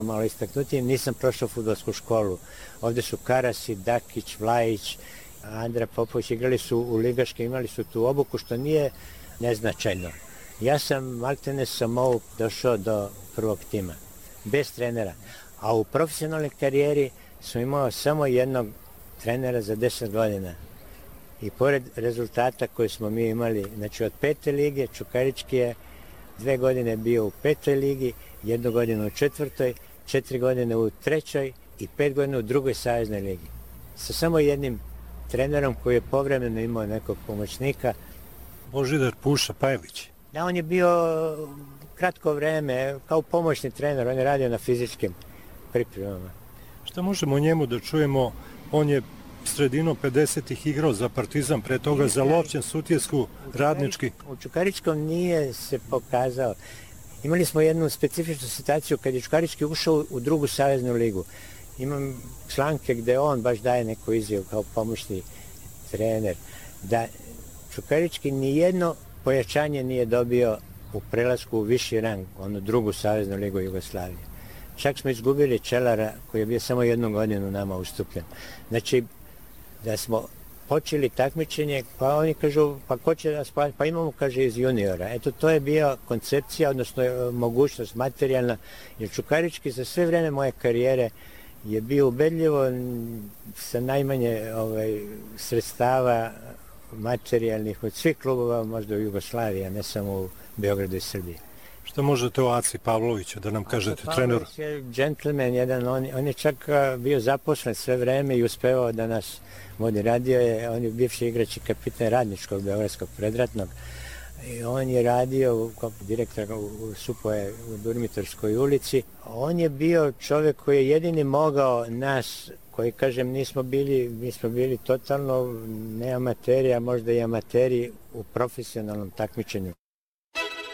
malo istaknuti, nisam prošao fudbalsku školu. Ovdje su Karasi, Dakić, Vlajić, Andra Popović igrali su u ligaške, imali su tu obuku što nije neznačajno. Ja sam maltene samou došao do prvog tima, bez trenera. A u profesionalnoj karijeri sam imao samo jednog trenera za 10 godina. I pored rezultata koje smo mi imali, znači od 5. lige, Čukarički je 2 godine bio u 5. ligi, 1 godinu u 4., 4 godine u 3. i 5 godina u 2. saveznoj ligi. Sa samo jednim trenerom koji je povremeno imao nekog pomoćnika. Božidar Puša Pajević. Da, on je bio kratko vreme kao pomoćni trener, on je radio na fizičkim pripremama. Šta možemo o njemu da čujemo? On je sredinom 50-ih igrao za Partizan, pre toga za Lovćen, Sutjesku, Radnički. U Čukaričkom nije se pokazao. Imali smo jednu specifičnu situaciju kad je Čukarički ušao u 2. saveznu ligu. Imam članke gde on baš daje neku izjavu kao pomoćni trener, da Čukarički nijedno pojačanje nije dobio u prelasku u viši rang, onu 2. saveznu ligu Jugoslavije. Čak smo izgubili Čelara koji je bio samo 1 godinu nama ustupljen. Znači, da smo počeli takmičenje, pa oni kažu, pa ko će da spavati? Pa imamo, kaže, iz juniora. Eto, to je bio koncepcija, odnosno mogućnost materijalna, jer Čukarički za sve vreme moje karijere je bio ubedljivo sa najmanje sredstava materijalnih od svih klubova, možda u Jugoslaviji, a ne samo u Beogradu i Srbiji. Što možete o Aci Pavloviću da nam kažete, treneru? Pavlović je džentlmen jedan, on je čak bio zaposlen sve vreme i uspevao da nas vodi. On je bivši igrač i kapitan Radničkog beogradskog predratnog. I on je radio kao direktor u Supoje u Durmitorskoj ulici. On je bio čovjek koji je jedini mogao nas, koji, kažem, mi smo bili totalno ne amateri, a možda i amateri u profesionalnom takmičenju.